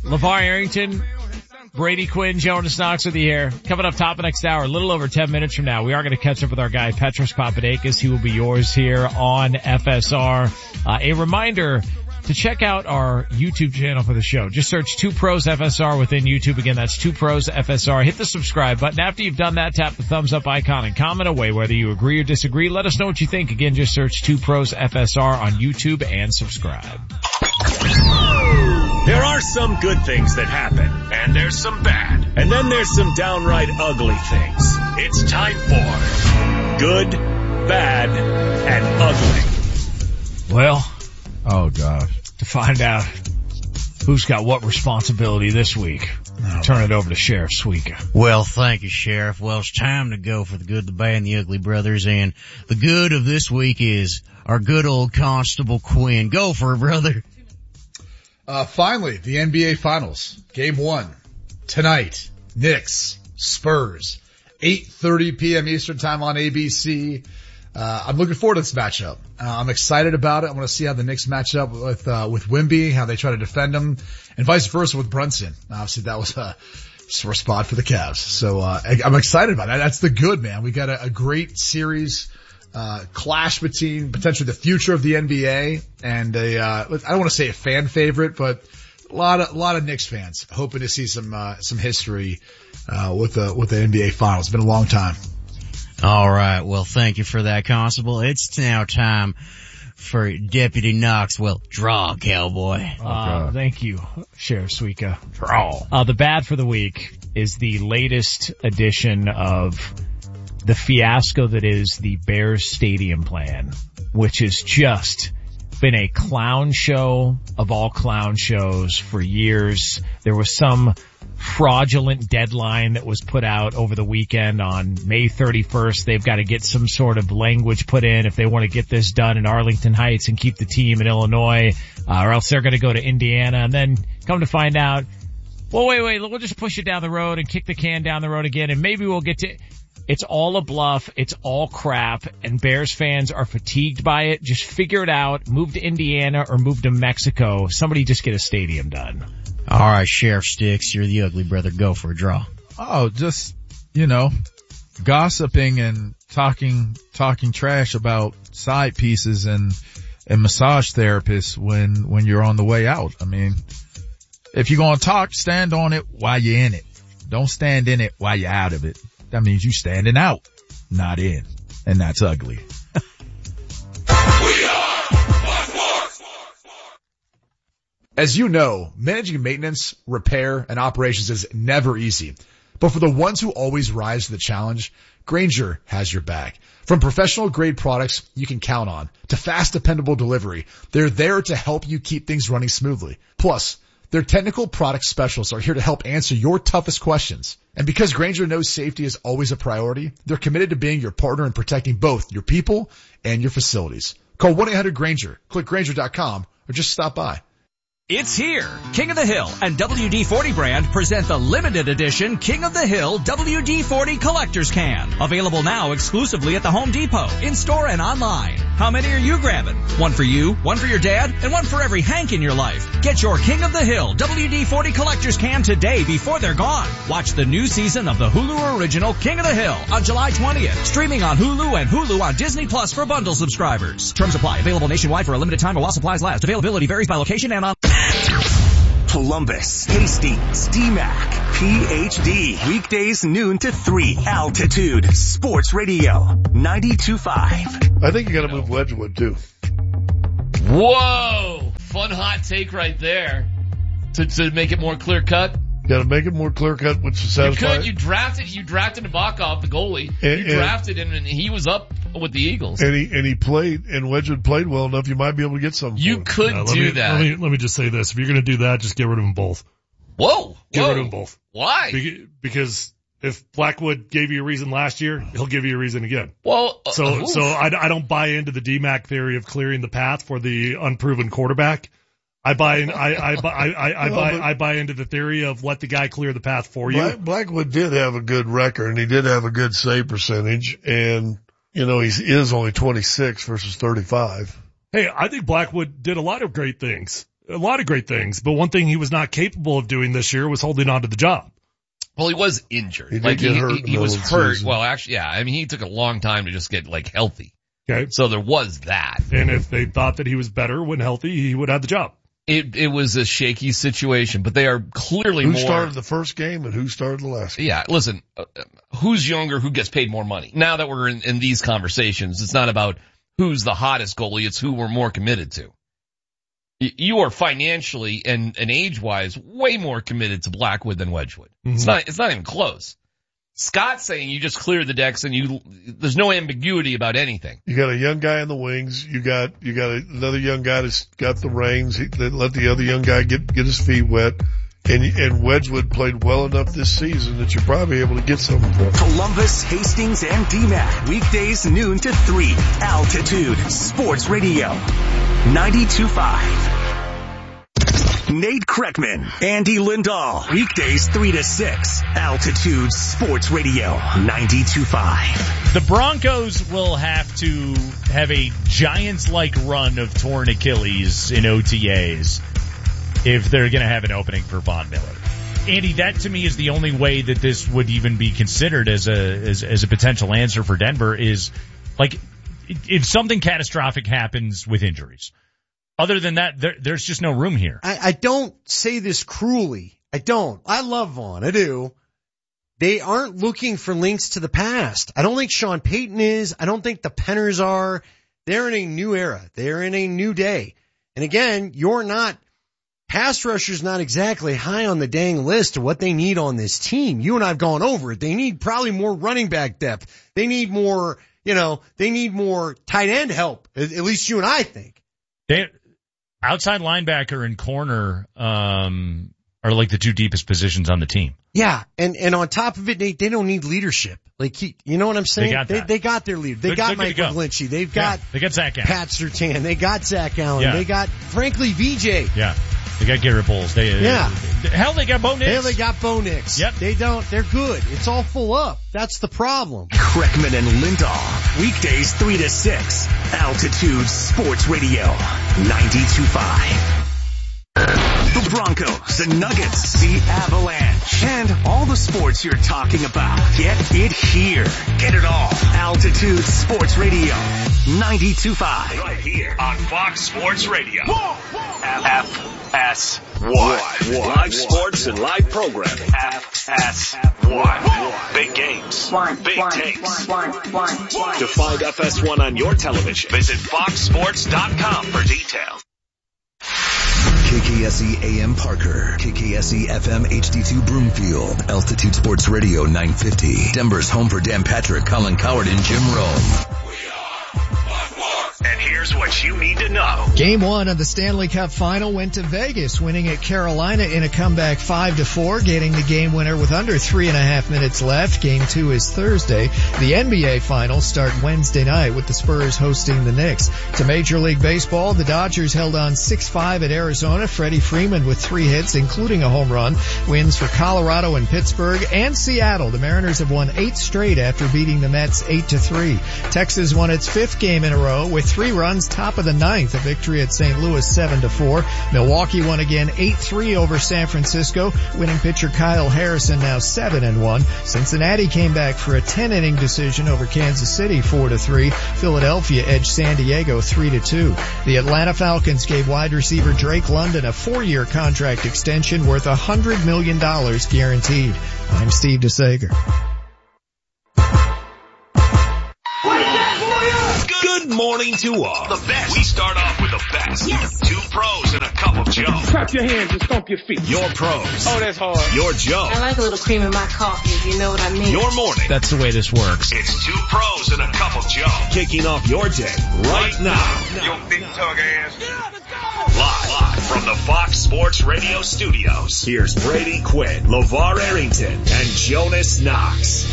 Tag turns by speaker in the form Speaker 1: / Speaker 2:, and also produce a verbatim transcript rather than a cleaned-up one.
Speaker 1: LeVar Arrington, Brady Quinn, Jonas Knox with you here. Coming up top of next hour, a little over ten minutes from now, we are going to catch up with our guy Petros Papadakis. He will be yours here on F S R. Uh, a reminder to check out our YouTube channel for the show. Just search Two Pros F S R within YouTube. Again, that's Two Pros F S R. Hit the subscribe button. After you've done that, tap the thumbs up icon and comment away whether you agree or disagree. Let us know what you think. Again, just search Two Pros F S R on YouTube and subscribe.
Speaker 2: There are some good things that happen, and there's some bad, and then there's some downright ugly things. It's time for Good, Bad, and Ugly.
Speaker 1: Well,
Speaker 3: oh gosh.
Speaker 1: To find out who's got what responsibility this week, oh, turn it over to Sheriff Suika.
Speaker 4: Well, thank you, Sheriff. Well, it's time to go for the good, the bad, and the ugly, brothers, and the good of this week is our good old Constable Quinn. Go for it, brother.
Speaker 3: Uh, finally, the N B A Finals. Game one. Tonight. Knicks. Spurs. eight thirty p.m. Eastern Time on A B C. Uh, I'm looking forward to this matchup. Uh, I'm excited about it. I want to see how the Knicks match up with, uh, with Wemby, how they try to defend him, and vice versa with Brunson. Obviously, that was a sore spot for the Cavs. So, uh, I, I'm excited about that. That's the good, man. We got a, a great series. Uh, clash between potentially the future of the N B A and a, uh, I don't want to say a fan favorite, but a lot of, a lot of Knicks fans hoping to see some, uh, some history, uh, with the, with the N B A Finals. It's been a long time.
Speaker 4: All right. Well, thank you for that, Constable. It's now time for Deputy Knox. Well, draw, cowboy.
Speaker 1: Uh, thank you, Sheriff Suika. Draw. Uh, the bad for the week is the latest edition of the fiasco that is the Bears stadium plan, which has just been a clown show of all clown shows for years. There was some fraudulent deadline that was put out over the weekend on May thirty-first. They've got to get some sort of language put in if they want to get this done in Arlington Heights and keep the team in Illinois, uh, or else they're going to go to Indiana. And then come to find out, well, wait, wait, we'll just push it down the road and kick the can down the road again, and maybe we'll get to... It's all a bluff. It's all crap. And Bears fans are fatigued by it. Just figure it out. Move to Indiana or move to Mexico. Somebody just get a stadium done.
Speaker 4: All right, Sheriff Sticks, you're the ugly brother. Go for a draw.
Speaker 3: Oh, just, you know, gossiping and talking, talking trash about side pieces and, and massage therapists when, when you're on the way out. I mean, if you're going to talk, stand on it while you're in it. Don't stand in it while you're out of it. That means you standing out, not in. And that's ugly.
Speaker 2: We are Blackboard.
Speaker 5: As you know, managing maintenance, repair, and operations is never easy. But for the ones who always rise to the challenge, Grainger has your back. From professional grade products you can count on to fast, dependable delivery, they're there to help you keep things running smoothly. Plus, their technical product specialists are here to help answer your toughest questions. And because Grainger knows safety is always a priority, they're committed to being your partner in protecting both your people and your facilities. Call one eight hundred Grainger, click Grainger dot com, or just stop by.
Speaker 6: It's here. King of the Hill and W D forty brand present the limited edition King of the Hill W D forty Collector's Can. Available now exclusively at the Home Depot, in-store and online. How many are you grabbing? One for you, one for your dad, and one for every Hank in your life. Get your King of the Hill W D forty Collector's Can today before they're gone. Watch the new season of the Hulu original King of the Hill on July twentieth. Streaming on Hulu and Hulu on Disney Plus for bundle subscribers. Terms apply. Available nationwide for a limited time while supplies last. Availability varies by location and on...
Speaker 2: Columbus, Hastings, D MAC, P H D. Weekdays noon to three. Altitude Sports Radio ninety-two point five.
Speaker 7: I think you got to move Wedgwood too.
Speaker 8: Whoa! Fun hot take right there. To to make it more clear cut.
Speaker 7: Got to make it more clear cut, which is satisfying.
Speaker 8: You could. You drafted. You drafted Nabokov, the goalie.
Speaker 7: And,
Speaker 8: you drafted him, and he was up with the Eagles.
Speaker 7: And he and he played, and Wedgwood played well enough. You might be able to get something.
Speaker 8: You
Speaker 7: for
Speaker 8: could
Speaker 9: no,
Speaker 8: do
Speaker 9: me,
Speaker 8: that.
Speaker 9: Let me let me just say this: if you're going to do that, just get rid of them both.
Speaker 8: Whoa!
Speaker 9: Get
Speaker 8: whoa.
Speaker 9: rid of them both.
Speaker 8: Why?
Speaker 9: Be- because if Blackwood gave you a reason last year, he'll give you a reason again.
Speaker 8: Well, uh,
Speaker 9: so
Speaker 8: oof.
Speaker 9: so I, I don't buy into the D MAC theory of clearing the path for the unproven quarterback. I buy in, I, I, buy, I, I, I, buy, I buy into the theory of let the guy clear the path for you.
Speaker 7: Black, Blackwood did have a good record, and he did have a good save percentage, and, you know, he is only twenty-six versus thirty-five.
Speaker 9: Hey, I think Blackwood did a lot of great things. a lot of great things, but one thing he was not capable of doing this year was holding on to the job.
Speaker 8: Well, he was injured.
Speaker 7: He did
Speaker 8: like
Speaker 7: get
Speaker 8: he,
Speaker 7: hurt
Speaker 8: he,
Speaker 7: in
Speaker 8: he
Speaker 7: the
Speaker 8: was
Speaker 7: middle of the
Speaker 8: hurt.
Speaker 7: season.
Speaker 8: Well, actually, yeah. I mean, he took a long time to just get like healthy.
Speaker 9: Okay.
Speaker 8: So there was that.
Speaker 9: And if they thought that he was better when healthy, he would have the job.
Speaker 8: It it was a shaky situation, but they are clearly
Speaker 7: Who
Speaker 8: more.
Speaker 7: started the first game and who started the last game?
Speaker 8: Yeah, listen, uh, who's younger, who gets paid more money? Now that we're in, in these conversations, it's not about who's the hottest goalie, it's who we're more committed to. Y- You are financially and, and age-wise way more committed to Blackwood than Wedgwood.
Speaker 9: Mm-hmm.
Speaker 8: It's not, it's not even close. Scott's saying you just cleared the decks and you, there's no ambiguity about anything.
Speaker 7: You got a young guy in the wings. You got you got another young guy that's got the reins. He, they let the other young guy get get his feet wet. And and Wedgwood played well enough this season that you're probably able to get something for him.
Speaker 2: Columbus, Hastings, and D MAC. Weekdays noon to three. Altitude Sports Radio. ninety-two point five. Nate Kreckman, Andy Lindahl. Weekdays three to six. Altitude Sports Radio. ninety-two point five.
Speaker 1: The Broncos will have to have a Giants-like run of torn Achilles in O T As if they're going to have an opening for Von Miller. Andy, that to me is the only way that this would even be considered as a as, as a potential answer for Denver is, like, if something catastrophic happens with injuries. Other than that, there, there's just no room here.
Speaker 10: I, I don't say this cruelly. I don't. I love Vaughn. I do. They aren't looking for links to the past. I don't think Sean Payton is. I don't think the Penners are. They're in a new era. They're in a new day. And again, you're not, pass rusher's not exactly high on the dang list of what they need on this team. You and I have gone over it. They need probably more running back depth. They need more, you know, they need more tight end help. At, at least you and I think.
Speaker 1: They, outside linebacker and corner, um, are like the two deepest positions on the team.
Speaker 10: Yeah, and and on top of it, they they don't need leadership. Like, he, you know what I'm saying?
Speaker 1: They got that.
Speaker 10: They, they got their leader. They
Speaker 1: They're-
Speaker 10: got
Speaker 1: they're
Speaker 10: Mike
Speaker 1: good to go.
Speaker 10: Lynchy. They've got
Speaker 1: Yeah, they got Zach Allen.
Speaker 10: Pat Surtain. They got Zach Allen.
Speaker 1: Yeah.
Speaker 10: They got, frankly, V J.
Speaker 1: Yeah. They got Garrett Bowles. They,
Speaker 10: Yeah.
Speaker 1: uh, hell, they got Bo Nix.
Speaker 10: Hell, they got Bo Nix.
Speaker 1: Yep.
Speaker 10: They don't. They're good. It's all full up. That's the problem.
Speaker 2: Kreckman and Lindahl. Weekdays three to six. Altitude Sports Radio. ninety-two point five. The Broncos, the Nuggets, the Avalanche, and all the sports you're talking about. Get it here. Get it all. Altitude Sports Radio. ninety-two point five.
Speaker 11: Right here on Fox Sports Radio. F S one. Live sports and live programming. F S one. Big games. Big takes. To find F S one on your television, visit fox sports dot com for details.
Speaker 12: K K S E A M Parker, K K S E F M H D two Broomfield, Altitude Sports Radio nine fifty, Denver's home for Dan Patrick, Colin Coward, and Jim Rome.
Speaker 11: And here's what you need to know.
Speaker 13: Game one of the Stanley Cup Final went to Vegas, winning at Carolina in a comeback five to four, getting the game winner with under three and a half minutes left. Game two is Thursday. The N B A Finals start Wednesday night with the Spurs hosting the Knicks. To Major League Baseball, the Dodgers held on six five at Arizona. Freddie Freeman with three hits, including a home run. Wins for Colorado and Pittsburgh and Seattle. The Mariners have won eight straight after beating the Mets eight to three. Texas won its fifth game in a row with three runs, top of the ninth, a victory at Saint Louis seven to four. Milwaukee won again eight three over San Francisco, winning pitcher Kyle Harrison now seven and one. Cincinnati came back for a ten inning decision over Kansas City four to three. Philadelphia edged San Diego three to two. The Atlanta Falcons gave wide receiver Drake London a four-year contract extension worth one hundred million dollars guaranteed. I'm Steve DeSager.
Speaker 11: Good morning to all. The best. We start off with the best. Yes. Two pros and a cup of Joe.
Speaker 14: Clap your hands and stomp your feet.
Speaker 11: Your pros.
Speaker 14: Oh, that's hard.
Speaker 11: Your Joe.
Speaker 15: I like a little cream in my coffee, if you know what I mean.
Speaker 11: Your morning.
Speaker 1: That's the way this works.
Speaker 11: It's two pros and a cup of Joe. Kicking off your day right now.
Speaker 14: Your big tug ass.
Speaker 11: Yeah, let's go. Live, live from the Fox Sports Radio studios. Here's Brady Quinn, LeVar Arrington, and Jonas Knox.